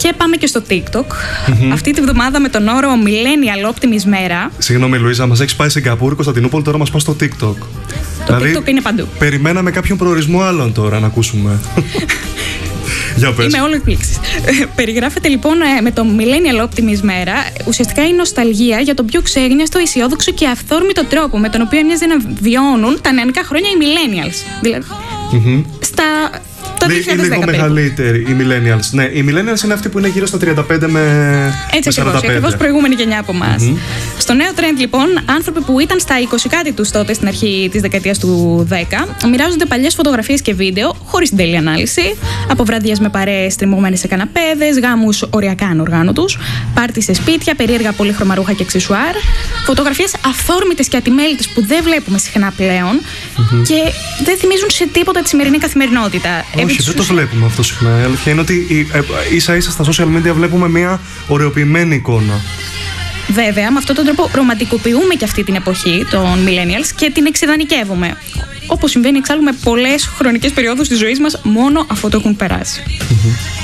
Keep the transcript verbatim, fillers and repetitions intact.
Και πάμε και στο TikTok. Mm-hmm. Αυτή τη βδομάδα με τον όρο Millennial Optimist μέρα. Συγγνώμη, Λουίζα, μας έχεις πάει Σιγκαπούρη, Κωνσταντινούπολη, τώρα μας πας στο TikTok. Το δηλαδή, TikTok είναι παντού. Περιμέναμε κάποιον προορισμό άλλον τώρα να ακούσουμε. Για πες. Είμαι όλο εκπλήξεις. Περιγράφεται λοιπόν με το Millennial Optimist μέρα ουσιαστικά η νοσταλγία για τον πιο ξέγνιαστο, αισιόδοξο και αυθόρμητο τρόπο με τον οποίο μοιάζει να βιώνουν τα νεανικά χρόνια οι Millennials. Δηλαδή, mm-hmm. στα. Είναι λίγο μεγαλύτεροι οι millennials. Ναι, οι millennials είναι αυτοί που είναι γύρω στα τριάντα πέντε με έτσι ακριβώς, ακριβώς προηγούμενη γενιά από εμάς. Mm-hmm. Στο νέο trend λοιπόν, άνθρωποι που ήταν στα είκοσι κάτι τους τότε στην αρχή της δεκαετίας του δέκα μοιράζονται παλιές φωτογραφίες και βίντεο χωρίς την τέλεια ανάλυση, από βραδιές με παρέες τριμωγμένες σε καναπέδες, γάμους οριακά ανοργάνωτους, πάρτι σε σπίτια, περίεργα πολύχρωμα ρούχα και αξεσουάρ, φωτογραφίες αυθόρμητες και ατιμέλητες που δεν βλέπουμε συχνά πλέον mm-hmm. και δεν θυμίζουν σε τίποτα τη σημερινή καθημερινότητα. Όχι, δεν το βλέπουμε αυτό συχνά. Η αλήθεια είναι ότι ίσα ίσα στα social media βλέπουμε μια ωρεοποιημένη εικόνα. Βέβαια, με αυτόν τον τρόπο ρομαντικοποιούμε και αυτή την εποχή των millennials και την εξειδανικεύουμε. Όπως συμβαίνει εξάλλου με πολλές χρονικές περιόδους της ζωής μας, μόνο αφού το έχουν περάσει. Mm-hmm.